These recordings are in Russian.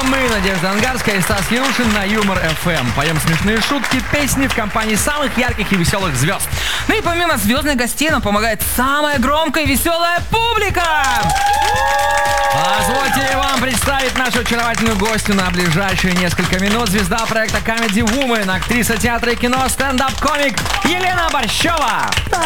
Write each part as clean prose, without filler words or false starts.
мы, Надежда Ангарская и Стас Ярушин на Юмор ФМ. Поем смешные шутки, песни в компании самых ярких и веселых звезд. Ну и помимо звездных гостей нам помогает самая громкая и веселая публика. Позвольте вам представить нашу очаровательную гостью на ближайшие несколько минут. Звезда проекта Comedy Woman, актриса театра и кино, стендап-комик Елена Борщева.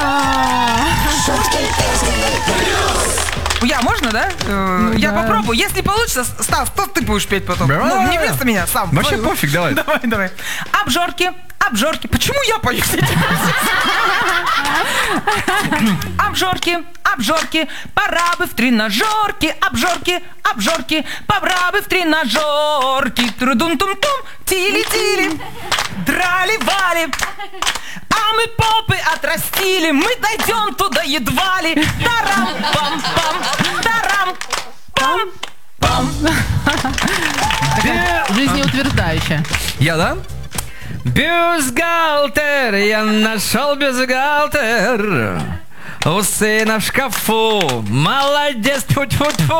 Я, можно, да? Я попробую. Если получится, Стас, то ты будешь петь потом. Ну, не вместо меня, сам. Вообще пофиг, давай. Давай. Обжорки. Почему я пою все эти Обжорки, пора бы в тренажерки. Обжорки, пора бы в тренажерки. Трудум-тум-тум, тили-тили, драли-вали. А мы попы отрастили, мы дойдем туда едва ли. Тарам-пам-пам, тарам-пам-пам. Жизнеутверждающая. Я, да? Бюстгальтер, я нашел бюстгальтер. У сына в шкафу. Молодец, тьфу-тьфу-тьфу.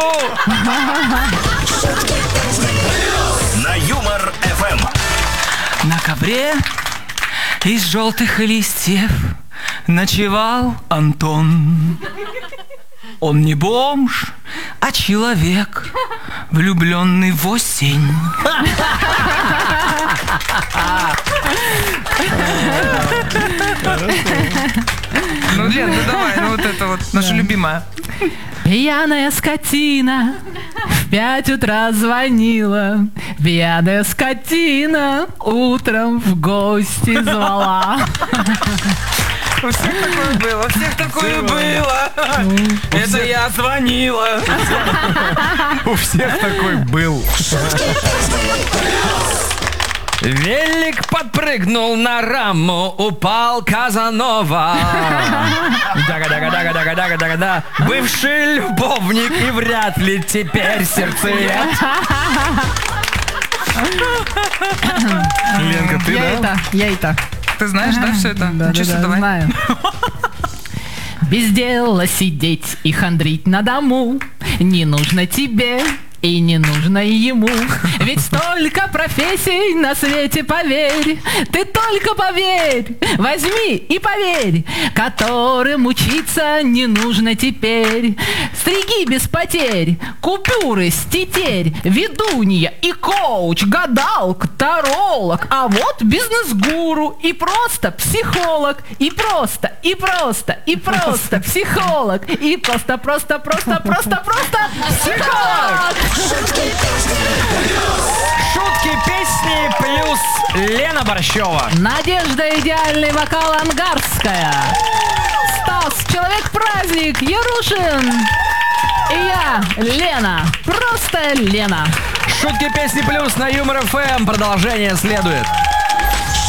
На Юмор ФМ. На ковре из желтых листьев ночевал Антон. Он не бомж, а человек, влюбленный в осень. Ну, Лен, ну давай, ну вот это вот наша любимая. Пьяная скотина в 5 утра звонила. Пьяная скотина утром в гости звала. У всех такое было. Это я звонила. У всех такой был. Велик подпрыгнул на раму, упал Казанова. Дага-дага-дага-дага-дага-дага-да. Бывший любовник и вряд ли теперь сердцеед. Ленка, ты, да? Я это. Ты знаешь, да, все это? Да, давай. знаю. Без дела сидеть и хандрить на дому не нужно тебе и не нужно ему. Ведь столько профессий на свете, поверь. Ты только поверь, возьми и поверь, которым учиться не нужно теперь. Стриги без потерь, купюры с тетерь, ведунья и коуч, гадалка, таролог. А вот бизнес-гуру и просто психолог. И просто психолог. И просто психолог. Шутки, песни плюс Лена Борщева. Надежда, идеальный вокал Ангарская. Стас, человек-праздник, Ярушин. И я, Лена, просто Лена. Шутки, песни плюс на Юмор ФМ. Продолжение следует.